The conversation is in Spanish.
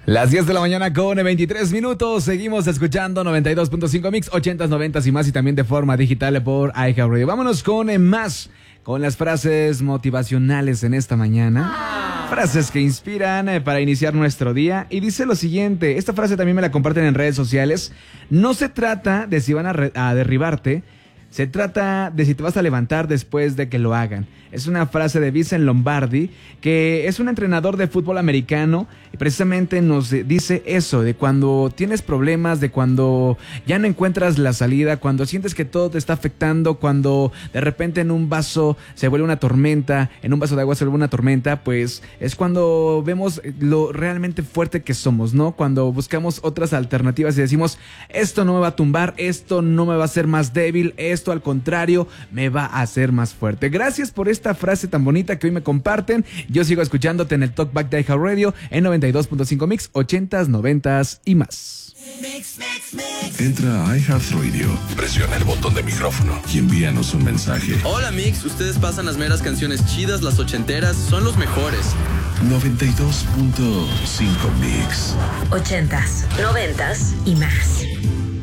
Las 10 de la mañana con 23 minutos. Seguimos escuchando 92.5 Mix, 80s, 90s y más, y también de forma digital por iHeartRadio. Vámonos con más, con las frases motivacionales en esta mañana. Frases que inspiran para iniciar nuestro día. Y dice lo siguiente, esta frase también me la comparten en redes sociales. No se trata de si van a derribarte, se trata de si te vas a levantar después de que lo hagan. Es una frase de Vincent Lombardi, que es un entrenador de fútbol americano, y precisamente nos dice eso, de cuando tienes problemas, de cuando ya no encuentras la salida, cuando sientes que todo te está afectando, cuando de repente en un vaso se vuelve una tormenta, en un vaso de agua se vuelve una tormenta, pues es cuando vemos lo realmente fuerte que somos, ¿no? Cuando buscamos otras alternativas y decimos, esto no me va a tumbar, esto no me va a hacer más débil, esto al contrario me va a hacer más fuerte. Gracias por esta frase tan bonita que hoy me comparten. Yo sigo escuchándote en el Talkback de iHeartRadio en 92.5 Mix, 80s, 90s y más. Entra a iHeartRadio, presiona el botón de micrófono y envíanos un mensaje. Hola Mix, ustedes pasan las meras canciones chidas, las ochenteras, son los mejores. 92.5 Mix, 80s, 90s y más.